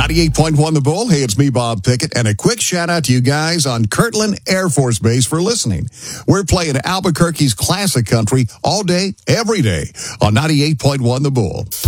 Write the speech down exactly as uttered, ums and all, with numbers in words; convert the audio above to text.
ninety-eight point one The Bull. Hey, it's me, Bob Pickett, and a quick shout out to you guys on Kirtland Air Force Base for listening. We're playing Albuquerque's classic country all day, every day on ninety-eight point one The Bull.